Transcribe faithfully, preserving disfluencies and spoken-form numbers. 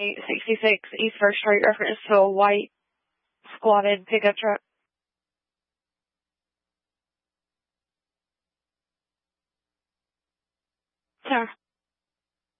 sixty-six East First Street reference to a white squatted pickup truck. Sir.